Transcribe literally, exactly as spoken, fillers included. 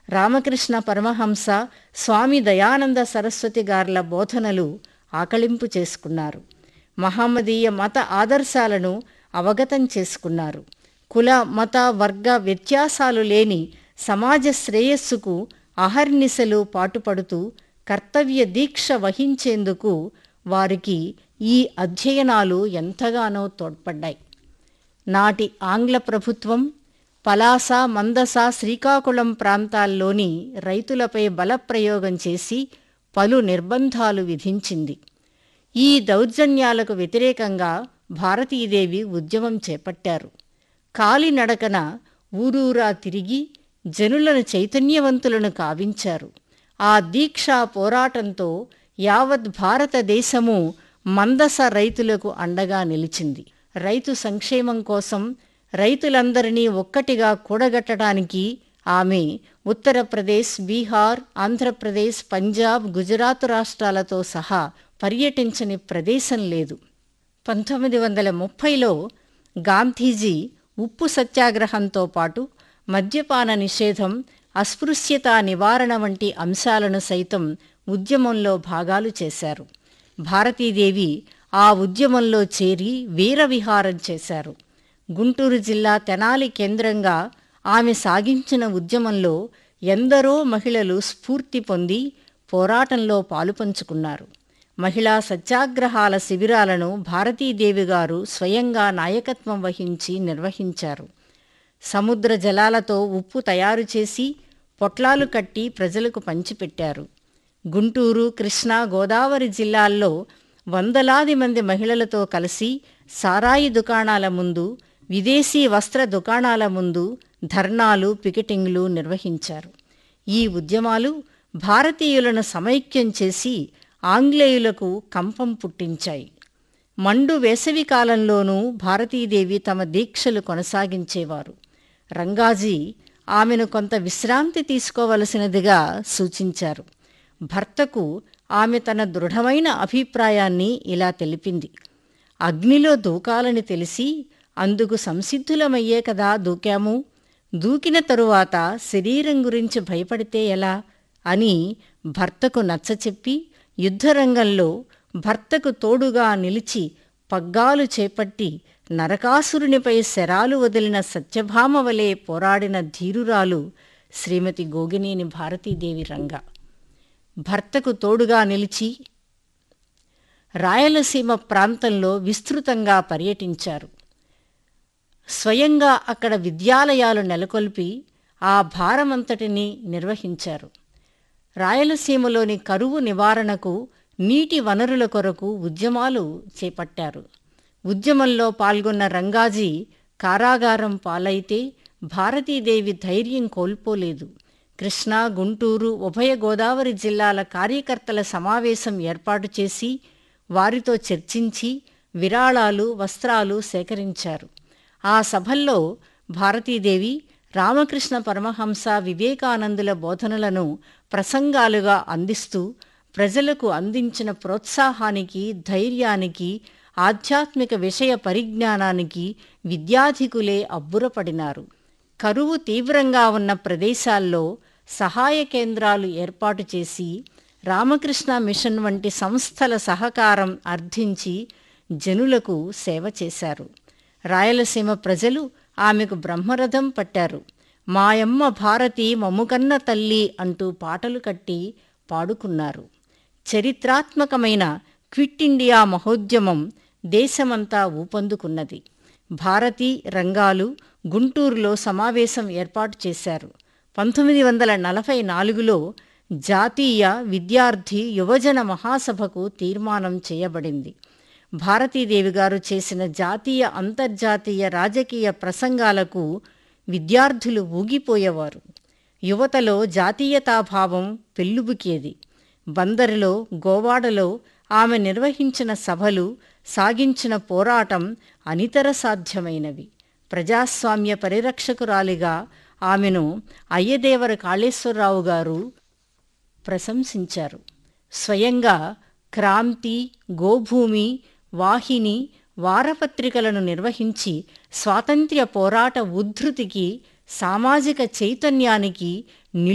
రామకృష్ణ పరమహంస, స్వామి దయానంద సరస్వతి గార్ల బోధనలు ఆకళింపు చేసుకున్నారు. మహమ్మదీయ మత ఆదర్శాలను అవగతం చేసుకున్నారు. కుల మత వర్గ వ్యత్యాసాలు లేని సమాజ శ్రేయస్సుకు అహర్నిశలు పాటుపడుతూ కర్తవ్య దీక్ష వహించేందుకు వారికి ఈ అధ్యయనాలు ఎంతగానో తోడ్పడ్డాయి. నాటి ఆంగ్ల ప్రభుత్వం పలాస, మందస, శ్రీకాకుళం ప్రాంతాల్లోని రైతులపై బలప్రయోగం చేసి పలు నిర్బంధాలు విధించింది. ఈ దౌర్జన్యాలకు వ్యతిరేకంగా భారతీదేవి ఉద్యమం చేపట్టారు. కాలినడకన ఊరూరా తిరిగి జనులను చైతన్యవంతులను కావించారు. ఆ దీక్షా పోరాటంతో యావత్ భారతదేశము మందస రైతులకు అండగా నిలిచింది. రైతు సంక్షేమం కోసం రైతులందరినీ ఒక్కటిగా కూడగట్టడానికి ఆమె ఉత్తరప్రదేశ్, బీహార్, ఆంధ్రప్రదేశ్, పంజాబ్, గుజరాత్ రాష్ట్రాలతో సహా పర్యటించని ప్రదేశం లేదు. పంతొమ్మిది వందల ముప్పైలో గాంధీజీ ఉప్పు సత్యాగ్రహంతో పాటు మద్యపాన నిషేధం, అస్పృశ్యత నివారణ వంటి అంశాలను సైతం ఉద్యమంలో భాగాలు చేశారు. భారతీదేవి ఆ ఉద్యమంలో చేరి వీరవిహారం చేశారు. గుంటూరు జిల్లా తెనాలి కేంద్రంగా ఆమె సాగించిన ఉద్యమంలో ఎందరో మహిళలు స్ఫూర్తి పొంది పోరాటంలో పాలుపంచుకున్నారు. మహిళా సత్యాగ్రహాల శిబిరాలను భారతీదేవి గారు స్వయంగా నాయకత్వం వహించి నిర్వహించారు. సముద్ర జలాలతో ఉప్పు తయారు చేసి పొట్లాలు కట్టి ప్రజలకు పంచిపెట్టారు. గుంటూరు, కృష్ణా, గోదావరి జిల్లాల్లో వందలాది మంది మహిళలతో కలిసి సారాయి దుకాణాల ముందు, విదేశీ వస్త్ర దుకాణాల ముందు ధర్నాలు, పికెటింగ్లు నిర్వహించారు. ఈ ఉద్యమాలు భారతీయులను సమైక్యం చేసి ఆంగ్లేయులకు కంపం పుట్టించాయి. మండు వేసవి కాలంలోనూ భారతీదేవి తమ దీక్షలు కొనసాగించేవారు. రంగాజీ ఆమెను కొంత విశ్రాంతి తీసుకోవలసినదిగా సూచించారు. భర్తకు ఆమె తన దృఢమైన అభిప్రాయాన్ని ఇలా తెలిపింది: అగ్నిలో దూకాలని తెలిసి అందుకు సంసిద్ధులమయ్యే కదా దూకాము. దూకిన తరువాత శరీరం గురించి భయపడితే ఎలా అని భర్తకు నచ్చచెప్పి యుద్ధరంగంలో భర్తకు తోడుగా నిలిచి పగ్గాలు చేపట్టి నరకాసురునిపై శరాలు వదిలిన సత్యభామ వలె పోరాడిన ధీరురాలు శ్రీమతి గోగినేని భారతీదేవి రంగా. భర్తకు తోడుగా నిలిచి రాయలసీమ ప్రాంతంలో విస్తృతంగా పర్యటించారు. స్వయంగా అక్కడ విద్యాలయాలు నెలకొల్పి ఆ భారమంతటినీ నిర్వహించారు. రాయలసీమలోని కరువు నివారణకు, నీటి వనరుల కొరకు ఉద్యమాలు చేపట్టారు. ఉద్యమంలో పాల్గొన్న రంగాజీ కారాగారం పాలైతే భారతీదేవి ధైర్యం కోల్పోలేదు. కృష్ణా, గుంటూరు, ఉభయ గోదావరి జిల్లాల కార్యకర్తల సమావేశం ఏర్పాటు చేసి వారితో చర్చించి విరాళాలు, వస్త్రాలు సేకరించారు. ఆ సభల్లో భారతీదేవి రామకృష్ణ పరమహంస, వివేకానందుల బోధనలను ప్రసంగాలుగా అందిస్తూ ప్రజలకు అందించిన ప్రోత్సాహానికి, ధైర్యానికి, ఆధ్యాత్మిక విషయ పరిజ్ఞానానికి విద్యాధికులే అబ్బురపడినారు. కరువు తీవ్రంగా ఉన్న ప్రదేశాల్లో సహాయ కేంద్రాలు ఏర్పాటు చేసి రామకృష్ణ మిషన్ వంటి సంస్థల సహకారం అర్థించి జనులకు సేవ చేశారు. రాయలసీమ ప్రజలు ఆమెకు బ్రహ్మరథం పట్టారు. మాయమ్మ భారతి మమ్ముకన్న తల్లి అంటూ పాటలు కట్టి పాడుకున్నారు. చరిత్రాత్మకమైన క్విట్ ఇండియా మహోద్యమం దేశమంతా ఊపందుకున్నది. భారతీ, రంగాలు గుంటూరులో సమావేశం ఏర్పాటు చేశారు. పంతొమ్మిది వందల నలభై నాలుగులో జాతీయ విద్యార్థి యువజన మహాసభకు తీర్మానం చేయబడింది. భారతీదేవి గారు చేసిన జాతీయ, అంతర్జాతీయ రాజకీయ ప్రసంగాలకు విద్యార్థులు ఊగిపోయేవారు. యువతలో జాతీయతాభావం పెల్లుబుకేది. బందరులో, గోవాడలో ఆమె నిర్వహించిన సభలు, సాగించిన పోరాటం అనితర సాధ్యమైనవి. ప్రజాస్వామ్య పరిరక్షకురాలిగా ఆమెను అయ్యదేవర కాళేశ్వరరావు గారు ప్రశంసించారు. స్వయంగా క్రాంతి, గోభూమి, వాహిని వారపత్రికలను నిర్వహించి స్వాతంత్ర్య పోరాట ఉద్ధృతికి, సామాజిక చైతన్యానికి